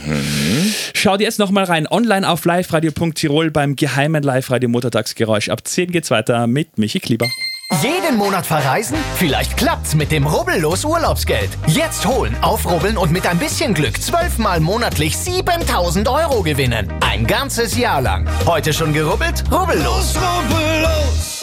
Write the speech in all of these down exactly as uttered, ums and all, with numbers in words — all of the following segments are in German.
Mhm. Schaut jetzt nochmal rein, online auf liveradio punkt tirol beim geheimen Live-Radio-Montagsgeräusch. Ab zehn geht's weiter mit Michi Klieber. Jeden Monat verreisen? Vielleicht klappt's mit dem Rubbellos Urlaubsgeld. Jetzt holen, aufrubbeln und mit ein bisschen Glück zwölfmal monatlich siebentausend Euro gewinnen. Ein ganzes Jahr lang. Heute schon gerubbelt? Rubbellos. Rubbellos.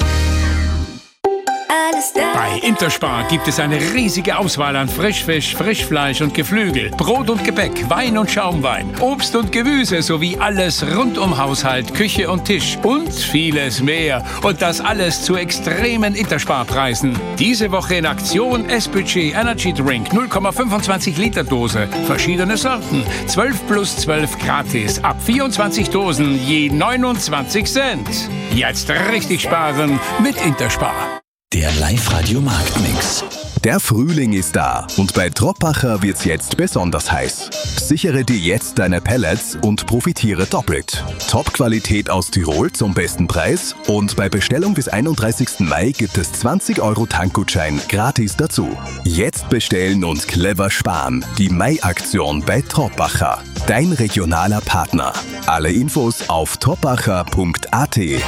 Bei Interspar gibt es eine riesige Auswahl an Frischfisch, Frischfleisch und Geflügel, Brot und Gebäck, Wein und Schaumwein, Obst und Gemüse sowie alles rund um Haushalt, Küche und Tisch und vieles mehr. Und das alles zu extremen Interspar-Preisen. Diese Woche in Aktion S-Budget Energy Drink null Komma fünfundzwanzig Liter Dose. Verschiedene Sorten. zwölf plus zwölf gratis. Ab vierundzwanzig Dosen je neunundzwanzig Cent. Jetzt richtig sparen mit Interspar. Der Live-Radio-Marktmix. Der Frühling ist da und bei Troppacher wird's jetzt besonders heiß. Sichere dir jetzt deine Pellets und profitiere doppelt. Top-Qualität aus Tirol zum besten Preis und bei Bestellung bis einunddreißigsten Mai gibt es zwanzig Euro Tankgutschein gratis dazu. Jetzt bestellen und clever sparen. Die Mai-Aktion bei Troppacher. Dein regionaler Partner. Alle Infos auf troppacher punkt a t.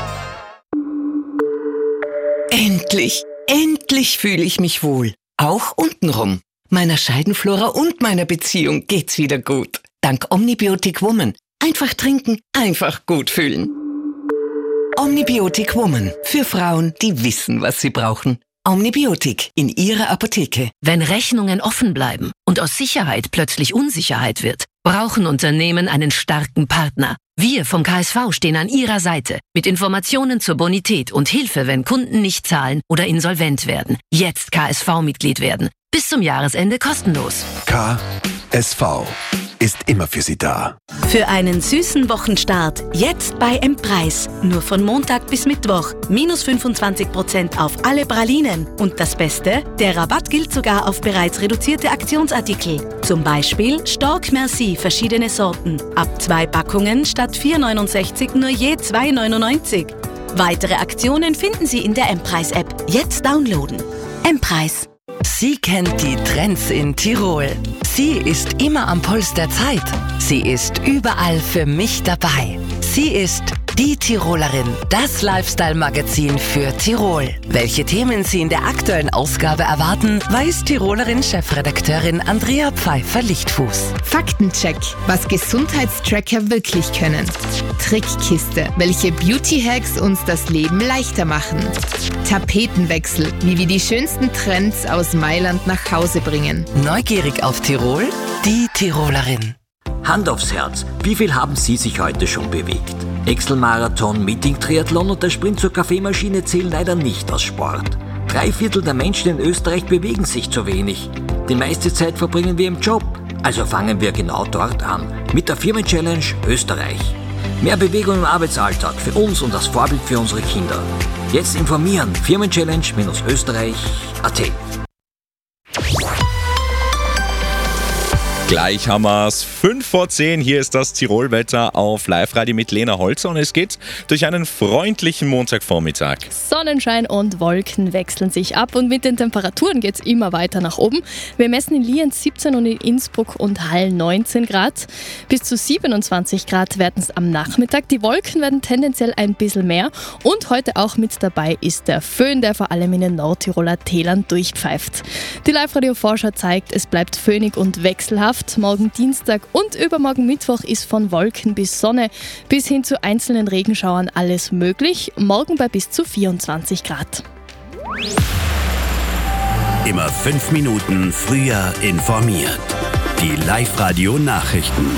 Endlich, endlich fühle ich mich wohl. Auch untenrum. Meiner Scheidenflora und meiner Beziehung geht's wieder gut. Dank Omnibiotic Woman. Einfach trinken, einfach gut fühlen. Omnibiotic Woman. Für Frauen, die wissen, was sie brauchen. Omnibiotic in Ihrer Apotheke. Wenn Rechnungen offen bleiben und aus Sicherheit plötzlich Unsicherheit wird, brauchen Unternehmen einen starken Partner. Wir vom K S V stehen an Ihrer Seite mit Informationen zur Bonität und Hilfe, wenn Kunden nicht zahlen oder insolvent werden. Jetzt K S V-Mitglied werden. Bis zum Jahresende kostenlos. K S V ist immer für Sie da. Für einen süßen Wochenstart jetzt bei M-Preis. Nur von Montag bis Mittwoch. Minus fünfundzwanzig Prozent auf alle Pralinen. Und das Beste, der Rabatt gilt sogar auf bereits reduzierte Aktionsartikel. Zum Beispiel Stork Merci, verschiedene Sorten. Ab zwei Packungen statt vier neunundsechzig nur je zwei neunundneunzig. Weitere Aktionen finden Sie in der M-Preis-App. Jetzt downloaden. M-Preis. Sie kennt die Trends in Tirol. Sie ist immer am Puls der Zeit. Sie ist überall für mich dabei. Sie ist die Tirolerin, das Lifestyle-Magazin für Tirol. Welche Themen Sie in der aktuellen Ausgabe erwarten, weiß Tirolerin-Chefredakteurin Andrea Pfeiffer-Lichtfuß. Faktencheck, was Gesundheitstracker wirklich können. Trickkiste, welche Beauty-Hacks uns das Leben leichter machen. Tapetenwechsel, wie wir die schönsten Trends aus Mailand nach Hause bringen. Neugierig auf Tirol? Die Tirolerin. Hand aufs Herz, wie viel haben Sie sich heute schon bewegt? Excel-Marathon, Meeting-Triathlon und der Sprint zur Kaffeemaschine zählen leider nicht als Sport. Drei Viertel der Menschen in Österreich bewegen sich zu wenig. Die meiste Zeit verbringen wir im Job. Also fangen wir genau dort an, mit der Firmen-Challenge Österreich. Mehr Bewegung im Arbeitsalltag für uns und das Vorbild für unsere Kinder. Jetzt informieren, firmenchallenge-österreich punkt a t. Gleich haben wir es. fünf vor zehn. Hier ist das Tirolwetter auf Live-Radio mit Lena Holzer und es geht durch einen freundlichen Montagvormittag. Sonnenschein und Wolken wechseln sich ab und mit den Temperaturen geht es immer weiter nach oben. Wir messen in Lienz siebzehn und in Innsbruck und Hall neunzehn Grad. Bis zu siebenundzwanzig Grad werden es am Nachmittag. Die Wolken werden tendenziell ein bisschen mehr und heute auch mit dabei ist der Föhn, der vor allem in den Nordtiroler Tälern durchpfeift. Die Live-Radio-Vorschau zeigt, es bleibt föhnig und wechselhaft. Morgen Dienstag und übermorgen Mittwoch ist von Wolken bis Sonne bis hin zu einzelnen Regenschauern alles möglich. Morgen bei bis zu vierundzwanzig Grad. Immer fünf Minuten früher informiert. Die Live-Radio-Nachrichten.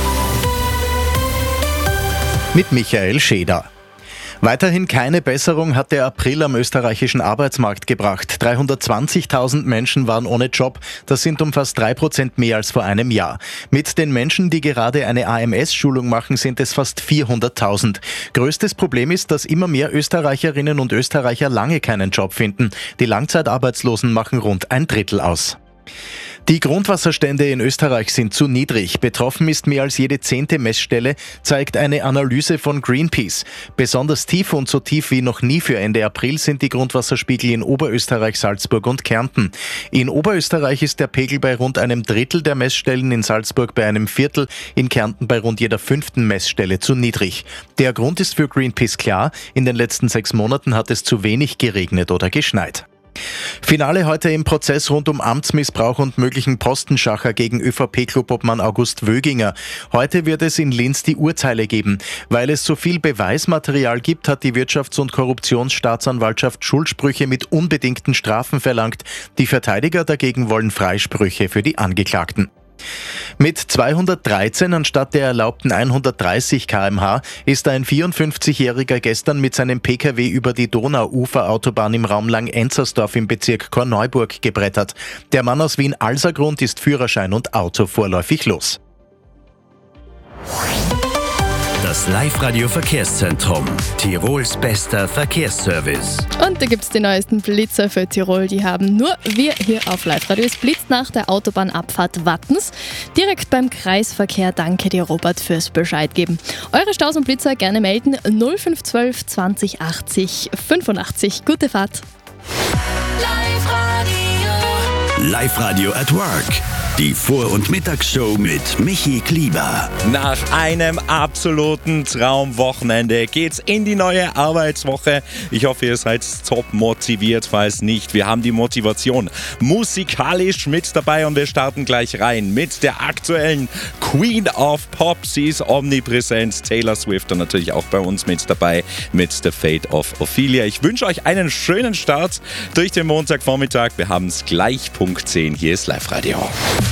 Mit Michael Scheder. Weiterhin keine Besserung hat der April am österreichischen Arbeitsmarkt gebracht. dreihundertzwanzigtausend Menschen waren ohne Job. Das sind um fast drei Prozent mehr als vor einem Jahr. Mit den Menschen, die gerade eine A M S-Schulung machen, sind es fast vierhunderttausend. Größtes Problem ist, dass immer mehr Österreicherinnen und Österreicher lange keinen Job finden. Die Langzeitarbeitslosen machen rund ein Drittel aus. Die Grundwasserstände in Österreich sind zu niedrig. Betroffen ist mehr als jede zehnte Messstelle, zeigt eine Analyse von Greenpeace. Besonders tief und so tief wie noch nie für Ende April sind die Grundwasserspiegel in Oberösterreich, Salzburg und Kärnten. In Oberösterreich ist der Pegel bei rund einem Drittel der Messstellen, in Salzburg bei einem Viertel, in Kärnten bei rund jeder fünften Messstelle zu niedrig. Der Grund ist für Greenpeace klar: In den letzten sechs Monaten hat es zu wenig geregnet oder geschneit. Finale heute im Prozess rund um Amtsmissbrauch und möglichen Postenschacher gegen ÖVP-Clubobmann August Wöginger. Heute wird es in Linz die Urteile geben. Weil es so viel Beweismaterial gibt, hat die Wirtschafts- und Korruptionsstaatsanwaltschaft Schuldsprüche mit unbedingten Strafen verlangt. Die Verteidiger dagegen wollen Freisprüche für die Angeklagten. Mit zweihundertdreizehn anstatt der erlaubten hundertdreißig Kilometer pro Stunde ist ein vierundfünfzigjähriger gestern mit seinem Pkw über die Donauuferautobahn im Raum Lang-Enzersdorf im Bezirk Korneuburg gebrettert. Der Mann aus Wien-Alsergrund ist Führerschein und Auto vorläufig los. Das Live-Radio-Verkehrszentrum. Tirols bester Verkehrsservice. Und da gibt es die neuesten Blitzer für Tirol. Die haben nur wir hier auf Live-Radio. Es blitzt nach der Autobahnabfahrt Wattens. Direkt beim Kreisverkehr. Danke dir, Robert, fürs Bescheid geben. Eure Staus und Blitzer gerne melden. null fünf eins zwei zwanzig achtzig fünfundachtzig. Gute Fahrt. Live-Radio at Work. Die Vor- und Mittagsshow mit Michi Klieber. Nach einem absoluten Traumwochenende geht's in die neue Arbeitswoche. Ich hoffe, ihr seid top motiviert. Falls nicht, wir haben die Motivation musikalisch mit dabei und wir starten gleich rein mit der aktuellen Queen of Pop. Sie ist omnipräsent, Taylor Swift, und natürlich auch bei uns mit dabei mit The Fate of Ophelia. Ich wünsche euch einen schönen Start durch den Montagvormittag. Wir haben es gleich Punkt zehn. Hier ist Live-Radio.